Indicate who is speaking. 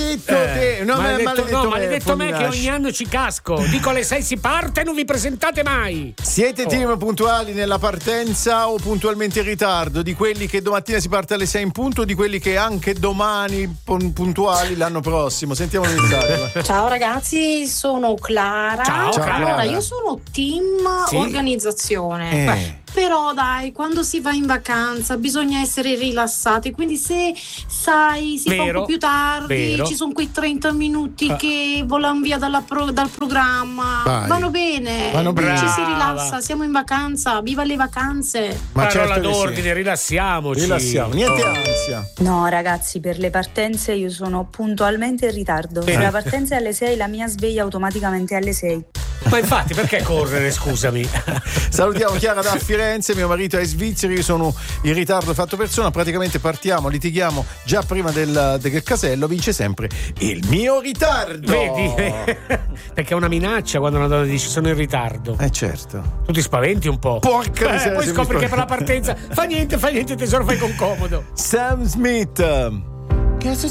Speaker 1: maledetto te. No,
Speaker 2: maledetto me che ogni anno ci casco. Dico alle 6 si parte e non vi presentate mai.
Speaker 1: Siete team puntuali nella partenza o puntualmente in ritardo? Di quelli che domattina si parte alle 6 in punto o di quelli che anche domani puntuali l'anno prossimo? Sentiamo il messaggio.
Speaker 3: Ciao ragazzi, sono Clara.
Speaker 2: Ciao,
Speaker 3: allora, io sono team organizzazione. Però dai, quando si va in vacanza bisogna essere rilassati, quindi se sai si fa un po' più tardi, ci sono quei 30 minuti che volano via dal programma, vanno bene, ci si rilassa, siamo in vacanza, viva le vacanze.
Speaker 2: Ma parola d'ordine, rilassiamoci.
Speaker 1: Niente ansia.
Speaker 4: No ragazzi, per le partenze io sono puntualmente in ritardo. Se la partenza è alle 6, la mia sveglia automaticamente è alle 6.
Speaker 2: Ma infatti perché correre, scusami?
Speaker 1: Salutiamo Chiara da Firenze, mio marito è svizzero, io sono in ritardo fatto persona, praticamente partiamo, litighiamo già prima del casello, vince sempre il mio ritardo.
Speaker 2: Vedi? Perché è una minaccia quando una donna dice sono in ritardo.
Speaker 1: Certo.
Speaker 2: Tu ti spaventi un po'.
Speaker 1: Porca miseria,
Speaker 2: poi scopri che per la partenza fa niente tesoro, fai con comodo.
Speaker 1: Sam Smith.